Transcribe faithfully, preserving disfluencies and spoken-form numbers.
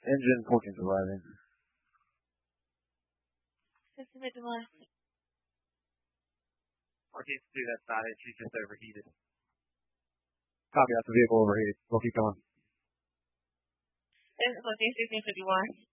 Engine fourteen surviving. System at Demar. Marquise two, that's not it. She's just overheated. Copy, that's the vehicle overheated. We'll keep going. Fourteen, sixteen, fifty-one.